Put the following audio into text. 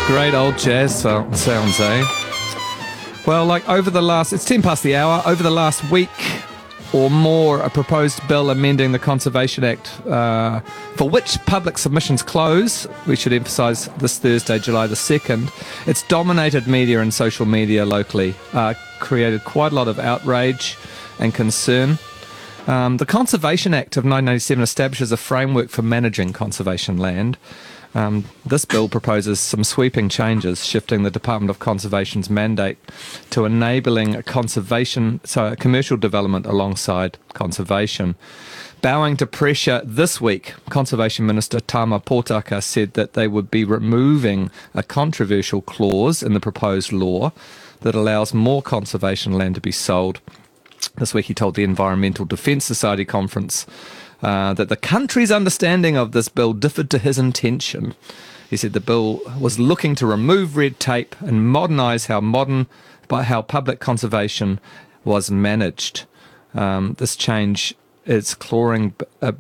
Great old jazz sounds, eh? Well, it's 10 past the hour. Over the last week or more, a proposed bill amending the Conservation Act, for which public submissions close, we should emphasise this Thursday, July the 2nd, it's dominated media and social media locally, created quite a lot of outrage and concern. The Conservation Act of 1987 establishes a framework for managing conservation land. This bill proposes some sweeping changes, shifting the Department of Conservation's mandate to enabling commercial development alongside conservation. Bowing to pressure this week, Conservation Minister Tama Potaka said that they would be removing a controversial clause in the proposed law that allows more conservation land to be sold. This week he told the Environmental Defence Society conference that the country's understanding of this bill differed to his intention. He said the bill was looking to remove red tape and modernise how public conservation was managed. This change is clawing